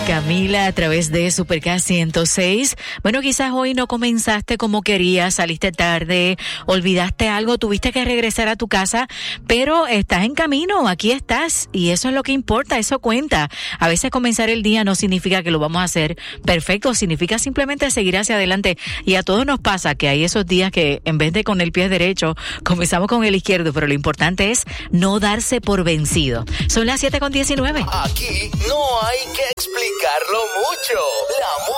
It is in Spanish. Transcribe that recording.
Camila a través de Supercast 106. Bueno, quizás hoy no comenzaste como querías, saliste tarde, olvidaste algo, tuviste que regresar a tu casa, pero estás en camino, aquí estás y eso es lo que importa, eso cuenta. A veces comenzar el día no significa que lo vamos a hacer perfecto, significa simplemente seguir hacia adelante y a todos nos pasa que hay esos días que en vez de con el pie derecho comenzamos con el izquierdo, pero lo importante es no darse por vencido. Son las 7:19. Aquí no hay que explicarlo mucho. La